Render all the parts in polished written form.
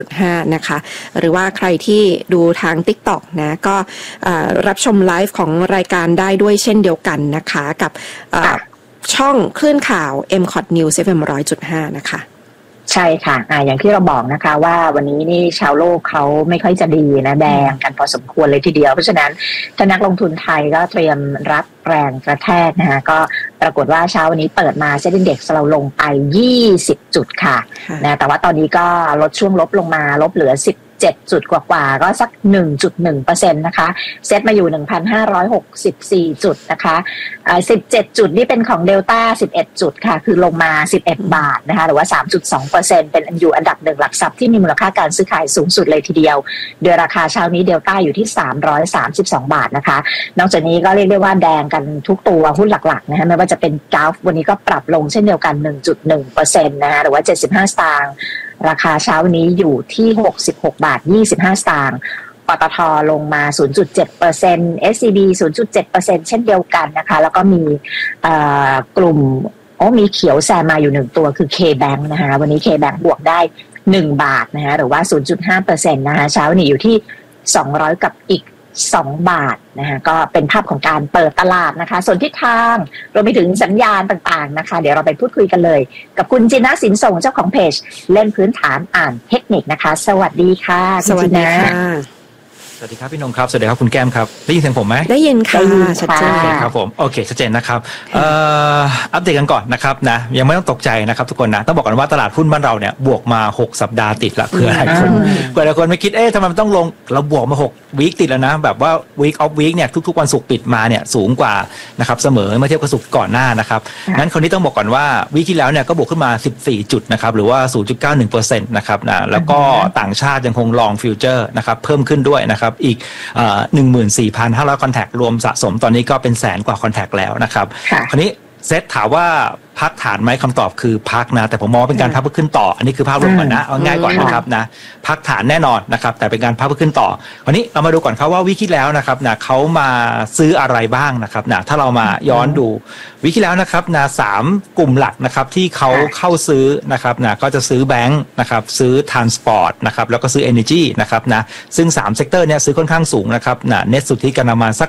5นะคะหรือว่าใครที่ดูทาง TikTok นะก็รับชมไลฟ์ของรายการได้ด้วยเช่นเดียวกันนะคะกับช่องคลื่นข่าว MCOT News FM 100.5 นะคะใช่ค่ะอย่างที่เราบอกนะคะว่าวันนี้นี่ชาวโลกเขาไม่ค่อยจะดีนะแดงกันพอสมควรเลยทีเดียวเพราะฉะนั้นถ้านักลงทุนไทยก็เตรียมรับแรงกระแทกนะคะก็ปรากฏว่าเช้าวันนี้เปิดมาเซ็นดี Index เราลงไป20จุดค่ะนะแต่ว่าตอนนี้ก็ลดช่วงลบลงมาลบเหลือ7จุดกว่าๆก็สัก 1.1% นะคะเซตมาอยู่ 1,564 จุดนะคะ17จุดนี่เป็นของเดลต้า11จุดค่ะคือลงมา11บาทนะคะหรือว่า 3.2% เป็นอยู่อันดับ1หลักทรัพย์ที่มีมูลค่าการซื้อขายสูงสุดเลยทีเดียวโดยราคาเช้านี้เดลต้าอยู่ที่332บาทนะคะนอกจากนี้ก็เรียกได้ว่าแดงกันทุกตัวหุ้นหลักๆนะคะไม่ว่าจะเป็นกราฟวันนี้ก็ปรับลงเช่นเดียวกัน 1.1% นะคะหรือว่า75สตางค์ราคาเช้านี้อยู่ที่66บาท25สตางค์ปตท.ลงมา 0.7% SCB 0.7% เช่นเดียวกันนะคะแล้วก็มีกลุ่มมีเขียวแซมมาอยู่1ตัวคือ K-Bank นะคะวันนี้ K-Bank บวกได้1บาทนะคะหรือว่า 0.5% นะคะเช้านี้อยู่ที่200กับอีก2บาทนะคะก็เป็นภาพของการเปิดตลาดนะคะส่วนทิศทางรวมไปถึงสัญญาณต่างๆนะคะเดี๋ยวเราไปพูดคุยกันเลยกับคุณจินะสินส่งเจ้าของเพจเล่นพื้นฐานอ่านเทคนิคนะคะสวัสดีค่ะสวัสดีค่ะสวัสดีครับพี่นงครับสวัสดีครับคุณแก้มครับได้ยินเสียงผมไหมได้ยินค่ะชัดเจนครับผมโอเคชัดเจนนะครับอัปเดตกันก่อนนะครับนะยังไม่ต้องตกใจนะครับทุกคนนะต้องบอกกันว่าตลาดหุ้นบ้านเราเนี่ยบวกมา6สัปดาห์ติดละเผื่อหลายคนไม่คิดทำไมมันต้องลงเราบวกมา6วีคติดแล้วนะแบบว่า week of week เนี่ยทุกๆวันศุกร์ปิดมาเนี่ยสูงกว่านะครับเสมอเมื่อเทียบกับศุกร์ก่อนหน้านะครับงั้นคนนี้ต้องบอกก่อนว่าวีคที่แล้วเนี่ยก็บวกขึ้นมา14จุดนะครับหรือว่า 0.91% นะครับนะแล้วก็ต่างชาติยังคงลองฟิวเจอร์นะครับเพิ่มขึ้นด้วยนะครับอีก14,500 คอนแทครวมสะสมตอนนี้ก็เป็นแสนกว่าคอนแทคแล้วนะครับคราวนี้เซตถามว่าพักฐานไหมคำตอบคือพักนะแต่ผมมองเป็นการพักเพื่อขึ้นต่ออันนี้คือภาพรวมก่อนนะเอาง่ายก่อนนะครับนะพักฐานแน่นอนนะครับแต่เป็นการพักเพื่อขึ้นต่อคราวนี้เรามาดูก่อนครับว่าวิกที่แล้วนะครับนะเขามาซื้ออะไรบ้างนะครับนะถ้าเรามาย้อนดูวิกที่แล้วนะครับนะ3กลุ่มหลักนะครับที่เขาเข้าซื้อนะครับนะก็จะซื้อแบงค์นะครับซื้อทรานสปอร์ตนะครับแล้วก็ซื้อ Energy นะครับนะซึ่ง3เซกเตอร์เนี้ยซื้อค่อนข้างสูงนะครับนะเน็ตสุทธิกันประมาณสัก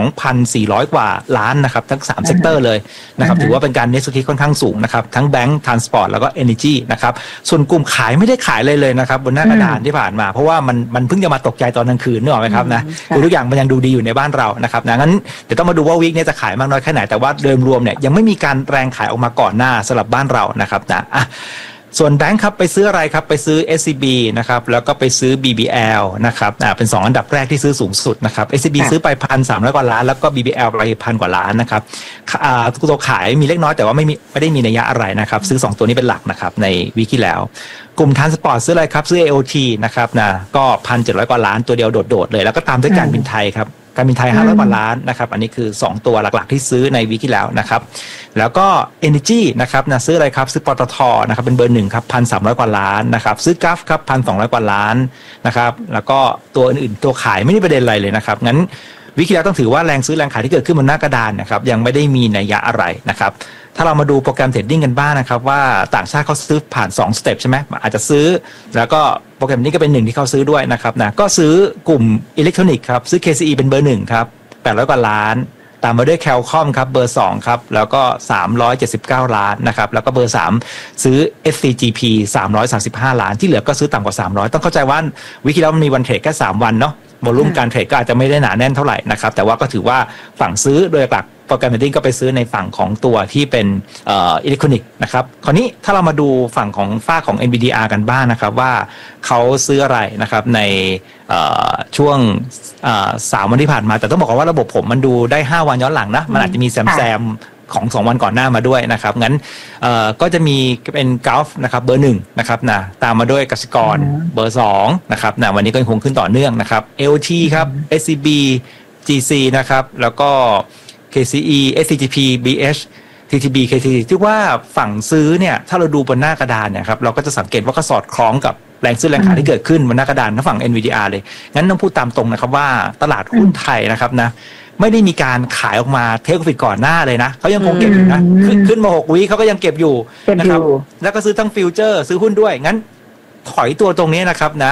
2,400 กว่าล้านนะครับทั้ง3เซกเตอร์เลยนะครับถือว่าเป็นการเน็ตสุทธิค่อนข้างสูงนะครับทั้งแบงค์ทรานสปอร์ตแล้วก็ Energy นะครับส่วนกลุ่มขายไม่ได้ขายเลยนะครับบนหน้ากระดานที่ผ่านมาเพราะว่ามันเพิ่งจะมาตกใจตอนกลางคืนนึกออกไหมครับนะทุกอย่างมันยังดูดีอยู่ในบ้านเรานะครับนะงั้นเดี๋ยวต้องมาดูว่าวีคนี้จะขายมากน้อยแค่ไหนแต่ว่าโดยรวมเนี่ยยังไม่มีการแรงขายออกมาก่อนหน้าสำหรับบ้านเรานะครับนะส่วนแบงค์ครับไปซื้ออะไรครับไปซื้อ SCB นะครับแล้วก็ไปซื้อ BBL นะครับเป็น2อันดับแรกที่ซื้อสูงสุดนะครับ SCB ซื้อไป 1,300 กว่าล้านแล้วก็ BBL ไป 1,000 กว่าล้านนะครับตัวขายมีเล็กน้อยแต่ว่าไม่ได้มีนัยยะอะไรนะครับซื้อ2ตัวนี้เป็นหลักนะครับในวีคที่แล้วกลุ่มทรานสปอร์ตซื้ออะไรครับซื้อ AOT นะครับนะก็ 1,700 กว่าล้านตัวเดียวโดดๆเลยแล้วก็ตามด้วยการบินไทยครับการบินไทย500 กว่าล้านนะครับอันนี้คือ2ตัวหลักๆที่ซื้อในวีคที่แล้วนะครับแล้วก็ Energy นะครับนะซื้ออะไรครับซื้อปตทนะครับเป็นเบอร์1ครับ 1,300 กว่าล้านนะครับซื้อกราฟครับ 1,200 กว่าล้านนะครับแล้วก็ตัวอื่นๆตัวขายไม่ได้ประเด็นอะไรเลยนะครับงั้นวีคที่แล้วต้องถือว่าแรงซื้อแรงขายที่เกิดขึ้นบนหน้ากระดานนะครับยังไม่ได้มีนัยยะอะไรนะครับถ้าเรามาดูโปรแกรมเทรดดิ้งกันบ้างนะครับว่าต่างชาติเขาซื้อผ่าน2สเต็ปใช่ไหมอาจจะซื้อแล้วก็โปรแกรมนี้ก็เป็นหนึ่งที่เขาซื้อด้วยนะครับนะก็ซื้อกลุ่มอิเล็กทรอนิกส์ครับซื้อ KCE เป็นเบอร์1ครับ800 กว่าล้านตามมาด้วย Qualcomm ครับเบอร์2ครับแล้วก็379 ล้านนะครับแล้วก็เบอร์3ซื้อ SCGP 335 ล้านที่เหลือก็ซื้อต่ำกว่า300ต้องเข้าใจว่าวิกที่แล้วมันมีวันเทรดแค่3วันเนาะโวลุ่มการเทรดก็อาจจะไม่ได้หนาแน่นเท่าไหร่นะครับแต่ว่าก็ถือว่าฝั่งซื้อโดยหลักโปรแกรมเทรดดิ้งก็ไปซื้อในฝั่งของตัวที่เป็นอิเล็กทรอนิกส์นะครับคราวนี้ถ้าเรามาดูฝั่งของฝ้าของ NVDR กันบ้างนะครับว่าเขาซื้ออะไรนะครับในช่วง3 วันที่ผ่านมาแต่ต้องบอกว่าระบบผมมันดูได้5 วันย้อนหลังนะมันอาจจะมีแซมของ2 วันก่อนหน้ามาด้วยนะครับงั้นก็จะมีเป็นกราฟนะครับเบอร์1นะครับนะตามมาด้วยกสิกรเบอร์2นะครับนะวันนี้ก็ยังคงขึ้นต่อเนื่องนะครับ AOT ครับ SCB GC นะครับแล้วก็ KCE SCGP BH TTB KTT ที่ว่าฝั่งซื้อเนี่ยถ้าเราดูบนหน้ากระดานเนี่ยครับเราก็จะสังเกตว่าก็สอดคล้องกับแรงซื้อแรงขายที่เกิดขึ้นบนหน้ากระดานทั้งฝั่ง NVDR เลยงั้นต้องพูดตามตรงนะครับว่าตลาดหุ้นไทยนะครับนะไม่ได้มีการขายออกมาเทคโปรฟิตก่อนหน้าเลยนะเขายังคงเก็บอยู่นะขึ้นมา6 วีคเขาก็ยังเก็บอยู่นะครับแล้วก็ซื้อทั้งฟิวเจอร์ซื้อหุ้นด้วยงั้นถอยตัวตรงนี้นะครับนะ